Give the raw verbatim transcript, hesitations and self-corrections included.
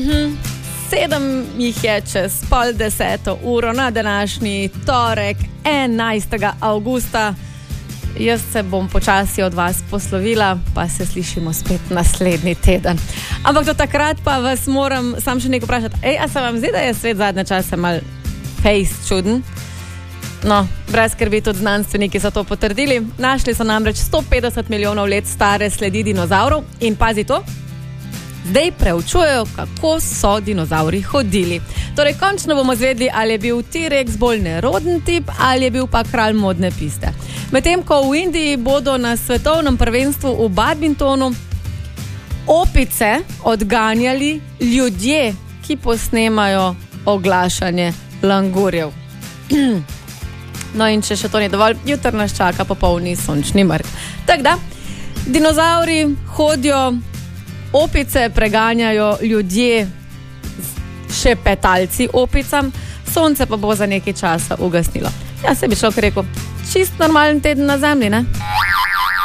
Mhm. Sedem jih je čez pol deseto uro na današnji torek, enajstega avgusta. Jaz se bom počasi od vas poslovila, pa se slišimo spet naslednji teden. Ampak do takrat pa vas moram sam še nekaj vprašati. Ej, a se vam zdi, da je svet zadnje čase mal fejs čuden? No, brez skrbi, tudi znanstveniki so to potrdili. Našli so namreč sto petdeset milijonov let stare sledi dinozavrov in pazi to, zdaj preučujejo, kako so dinozauri hodili. Torej, končno bomo zvedli, ali je bil T-Rex bolj neroden tip ali je bil pa kralj modne piste. Medtem ko v Indiji bodo na svetovnem prvenstvu v badmintonu opice odganjali ljudje, ki posnemajo oglašanje langurjev. No in če še to ni dovolj, jutr nas čaka popolni sončni mrk. Tako da, dinozauri hodijo, opice preganjajo ljudje, še petalci opicam, sonce pa bo za nekaj časa ugasnilo. Ja, se bi človek rekel, čist normalen teden na zemlji, ne?